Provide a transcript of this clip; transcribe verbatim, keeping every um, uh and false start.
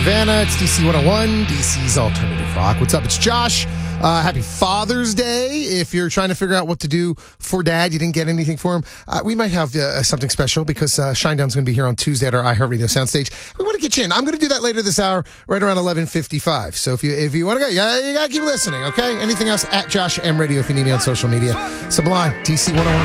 Savannah. It's D C one oh one, D C's Alternative Rock. What's up? It's Josh. Uh, happy Father's Day. If you're trying to figure out what to do for Dad, you didn't get anything for him, uh, we might have uh, something special because uh, Shinedown's going to be here on Tuesday at our iHeartRadio soundstage. We want to get you in. I'm going to do that later this hour, right around eleven fifty-five. So if you if you want to go, yeah, you got to keep listening, okay? Anything else, at Josh M Radio if you need me on social media. Sublime, D C one oh one.